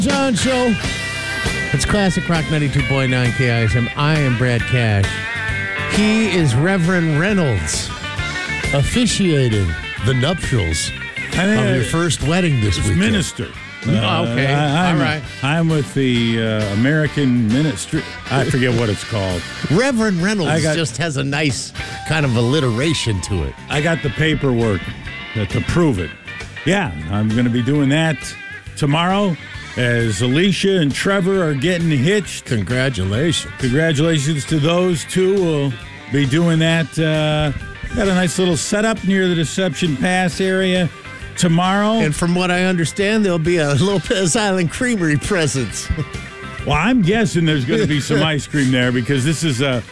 John Show. It's Classic Rock 92.9 KISM. I am Brad Cash. He is Reverend Reynolds, officiating the nuptials of your first wedding this week. Minister. Okay. All right. I'm with the American Ministry. I forget what it's called. Reverend Reynolds just has a nice kind of alliteration to it. I got the paperwork to prove it. Yeah, I'm going to be doing that tomorrow as Alicia and Trevor are getting hitched. Congratulations. Congratulations to those two. We'll be doing that. Got a nice little setup near the Deception Pass area tomorrow. And from what I understand, there'll be a Lopez Island Creamery presence. Well, I'm guessing there's going to be some ice cream there because this is a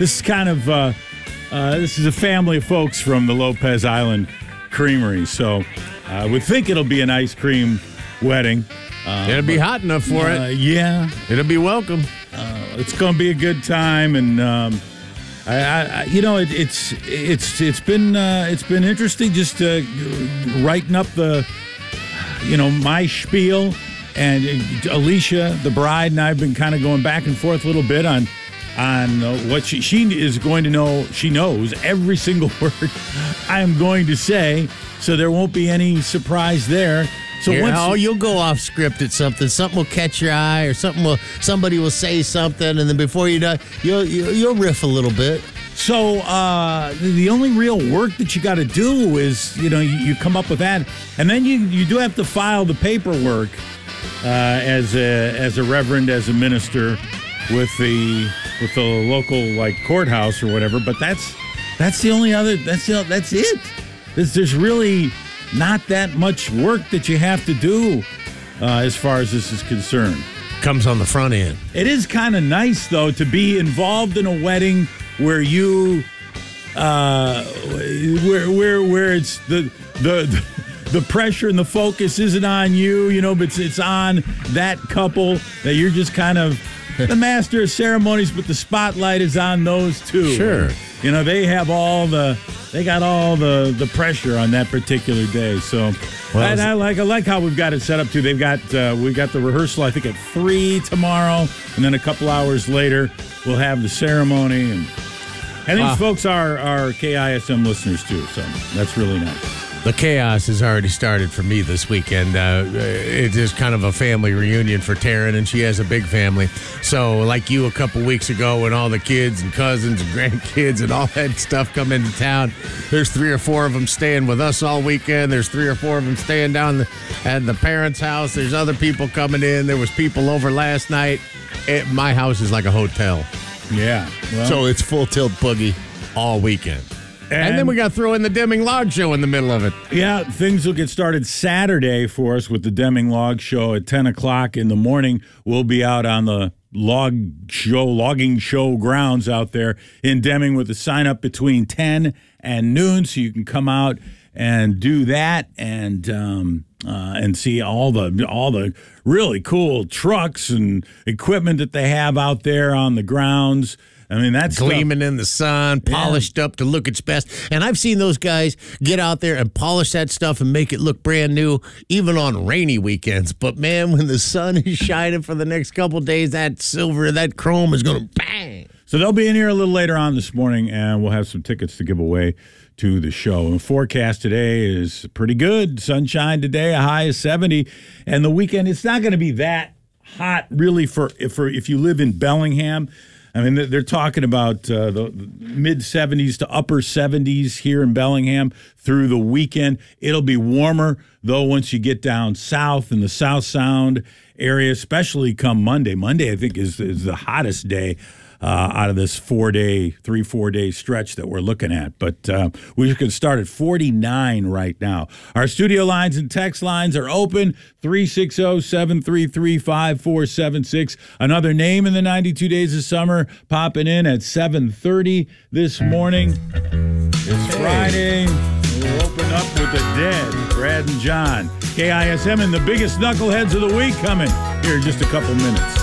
family of folks from the Lopez Island Creamery. So I would think it'll be an ice cream wedding. It'll be hot enough for it. Yeah. It'll be welcome. It's going to be a good time, and it's been interesting just writing up my spiel, and Alicia, the bride, and I've been kind of going back and forth a little bit on what she is going to know. She knows every single word I am going to say, so there won't be any surprise there. So you'll go off script at something. Something will catch your eye, or somebody will say something, and then before you know, you'll riff a little bit. So the only real work that you got to do is you come up with that, and then you do have to file the paperwork as a reverend, as a minister with the local courthouse or whatever. But that's the only other. That's it. There's really not that much work that you have to do as far as this is concerned. Comes on the front end. It is kind of nice, though, to be involved in a wedding where you where it's the pressure and the focus isn't on you, but it's on that couple, that you're just kind of the master of ceremonies, but the spotlight is on those two. Sure. They got all the pressure on that particular day. So I like how we've got it set up too. We got the rehearsal, I think, at 3 tomorrow, and then a couple hours later we'll have the ceremony, and these folks are KISM listeners too. So that's really nice. The chaos has already started for me this weekend. It is kind of a family reunion for Taryn, and she has a big family. So like you a couple weeks ago, when all the kids and cousins and grandkids and all that stuff come into town, there's 3 or 4 of them staying with us all weekend. There's 3 or 4 of them staying down at the parents' house. There's other people coming in. There was people over last night. My house is like a hotel. Yeah. Well, so it's full tilt boogie all weekend. And then we got to throw in the Deming Log Show in the middle of it. Yeah, things will get started Saturday for us with the Deming Log Show at 10 o'clock in the morning. We'll be out on the logging show grounds out there in Deming with the sign up between 10 and noon, so you can come out and do that and see all the really cool trucks and equipment that they have out there on the grounds. I mean, that's gleaming in the sun, polished up to look its best. And I've seen those guys get out there and polish that stuff and make it look brand new, even on rainy weekends. But, man, when the sun is shining for the next couple of days, that silver, that chrome is going to bang. So they'll be in here a little later on this morning, and we'll have some tickets to give away to the show. And the forecast today is pretty good. Sunshine today, a high of 70. And the weekend, it's not going to be that hot, really, for if you live in Bellingham. I mean, they're talking about the mid-70s to upper 70s here in Bellingham through the weekend. It'll be warmer, though, once you get down south in the South Sound area, especially come Monday. Monday, I think, is the hottest day out of this 4 day stretch that we're looking at. But we can start at 49 right now. Our studio lines and text lines are open, 360-733-5476. Another name in the 92 Days of Summer popping in at 7:30 this morning. It's Friday. We'll open up with the Dead, Brad and John. KISM and the biggest knuckleheads of the week coming here in just a couple minutes.